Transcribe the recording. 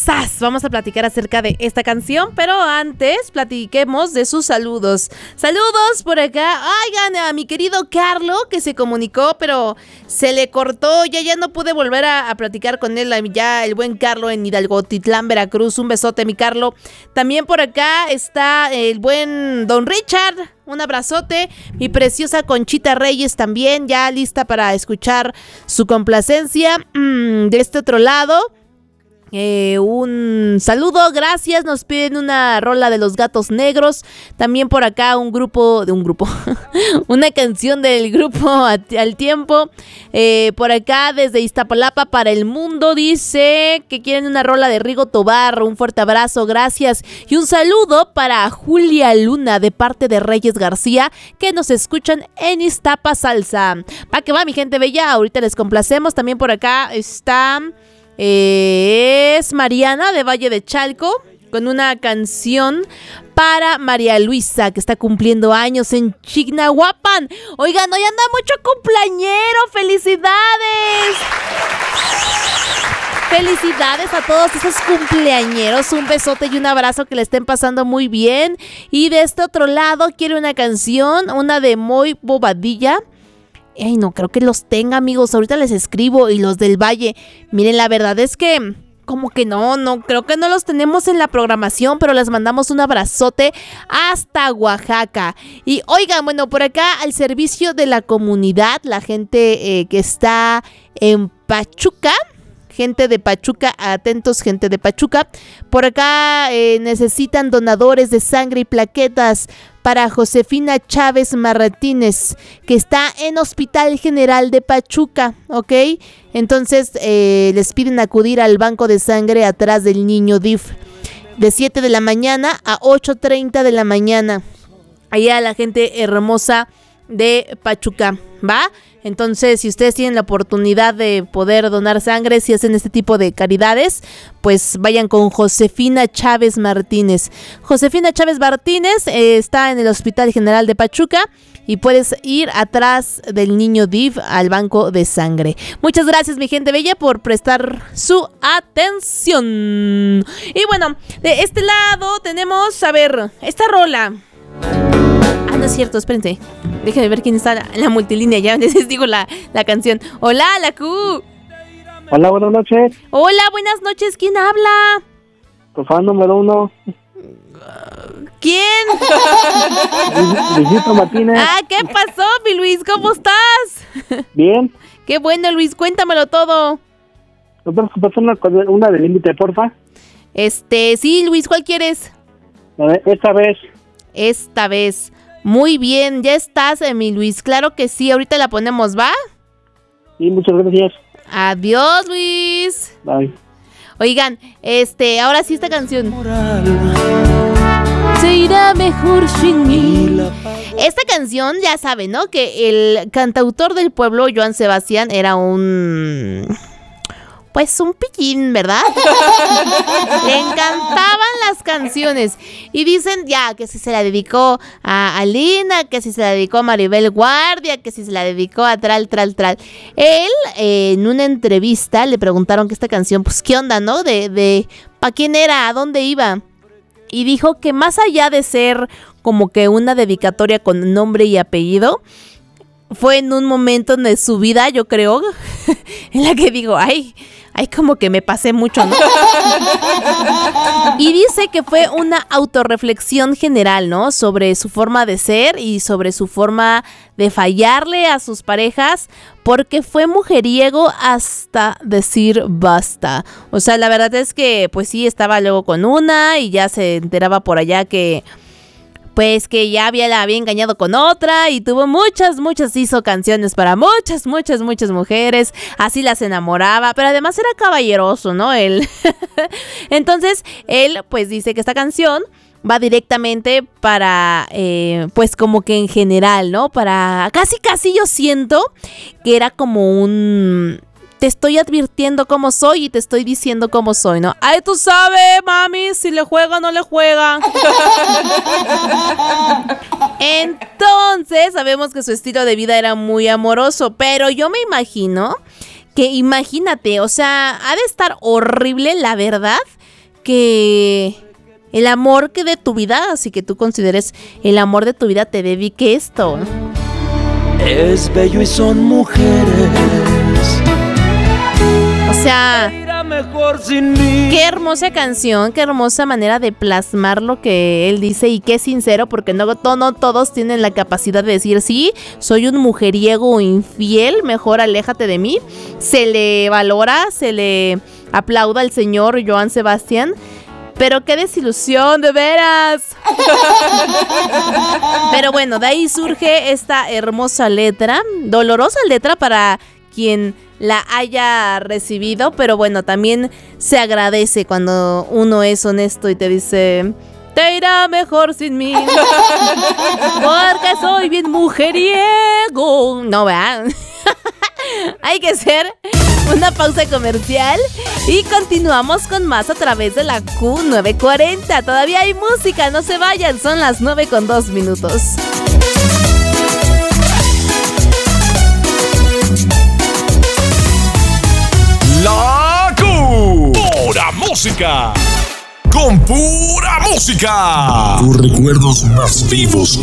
¡Sas! Vamos a platicar acerca de esta canción, pero antes platiquemos de sus saludos. Saludos por acá. Oigan, a mi querido Carlo, que se comunicó, pero se le cortó. Ya no pude volver a platicar con él. Ya el buen Carlo en Hidalgotitlán, Veracruz. Un besote, mi Carlo. También por acá está el buen Don Richard. Un abrazote. Mi preciosa Conchita Reyes también, ya lista para escuchar su complacencia. De este otro lado, un saludo, gracias. Nos piden una rola de Los Gatos Negros. También por acá una canción del grupo Al Tiempo. Por acá desde Iztapalapa para el mundo dice que quieren una rola de Rigo Tobar. Un fuerte abrazo, gracias. Y un saludo para Julia Luna de parte de Reyes García, que nos escuchan en Iztapa Salsa. Pa' que va, mi gente bella, ahorita les complacemos. También por acá está es Mariana de Valle de Chalco con una canción para María Luisa, que está cumpliendo años en Chignahuapan. Oigan, hoy anda mucho cumpleañero. ¡Felicidades! Felicidades a todos esos cumpleañeros. Un besote y un abrazo, que le estén pasando muy bien. Y de este otro lado quiero una canción, una de Moy Bobadilla. Ay, no creo que los tenga, amigos. Ahorita les escribo. Y los del Valle, miren, la verdad es que como que no creo que no los tenemos en la programación, pero les mandamos un abrazote hasta Oaxaca. Y oigan, bueno, por acá al servicio de la comunidad, la gente que está en Pachuca. Gente de Pachuca, atentos, gente de Pachuca. Por acá necesitan donadores de sangre y plaquetas para Josefina Chávez Martínez, que está en Hospital General de Pachuca, ¿ok? Entonces les piden acudir al banco de sangre atrás del Niño DIF, de 7 de la mañana a 8:30 de la mañana. Allá la gente hermosa de Pachuca, ¿va? Entonces, si ustedes tienen la oportunidad de poder donar sangre, si hacen este tipo de caridades, pues vayan con Josefina Chávez Martínez. Josefina Chávez Martínez está en el Hospital General de Pachuca y puedes ir atrás del Niño DIF al banco de sangre. Muchas gracias, mi gente bella, por prestar su atención. Y bueno, de este lado tenemos, a ver, esta rola. Ah, no es cierto, espérense. Déjenme ver quién está en la multilínea. Ya les digo la canción. Hola, la Q. Hola, buenas noches. Hola, buenas noches. ¿Quién habla? Tu fan número 1. ¿Quién? Luisito Martínez. Ah, ¿qué pasó, mi Luis? ¿Cómo estás? Bien. Qué bueno, Luis. Cuéntamelo todo. ¿No puedes pasar una del límite, porfa? Sí, Luis, ¿cuál quieres? Esta vez. Muy bien, ya estás, mi Luis. Claro que sí, ahorita la ponemos, ¿va? Sí, muchas gracias. Adiós, Luis. Bye. Oigan, ahora sí esta canción. Se irá mejor sin mí. Esta canción, ya saben, ¿no? Que el cantautor del pueblo, Joan Sebastián, era un pillín, ¿verdad? Le encantaban las canciones. Y dicen ya que si se la dedicó a Alina, que si se la dedicó a Maribel Guardia, que si se la dedicó a tral. Él, en una entrevista, le preguntaron que esta canción, pues, ¿qué onda, no? De ¿pa' quién era? ¿A dónde iba? Y dijo que más allá de ser como que una dedicatoria con nombre y apellido, fue en un momento de su vida, yo creo, en la que digo, ay, como que me pasé mucho, ¿no? Y dice que fue una autorreflexión general, ¿no? Sobre su forma de ser y sobre su forma de fallarle a sus parejas, porque fue mujeriego hasta decir basta. O sea, la verdad es que, pues sí, estaba luego con una y ya se enteraba por allá que pues que ya la había engañado con otra y tuvo muchas, hizo canciones para muchas mujeres, así las enamoraba, pero además era caballeroso, ¿no? Él. Entonces, él pues dice que esta canción va directamente para, pues como que en general, ¿no? Para, casi yo siento que era como un... Te estoy advirtiendo cómo soy y te estoy diciendo cómo soy, ¿no? Ay, tú sabes, mami, si le juega o no le juega. Entonces, sabemos que su estilo de vida era muy amoroso, pero yo me imagino que, imagínate, o sea, ha de estar horrible, la verdad, que el amor que de tu vida, así que tú consideres el amor de tu vida, te dedique esto. Es bello y son mujeres. O sea, qué hermosa canción, qué hermosa manera de plasmar lo que él dice y qué sincero, porque no todos tienen la capacidad de decir, sí, soy un mujeriego o infiel, mejor aléjate de mí. Se le valora, se le aplauda al señor Joan Sebastián, pero qué desilusión, de veras. Pero bueno, de ahí surge esta hermosa letra, dolorosa letra para quien la haya recibido, pero bueno, también se agradece cuando uno es honesto y te dice, te irá mejor sin mí, porque soy bien mujeriego. No, ¿verdad? Hay que hacer una pausa comercial y continuamos con más a través de la Q940. Todavía hay música, no se vayan, son las 9:02. La Q. Pura música. Con pura música. Tus recuerdos más vivos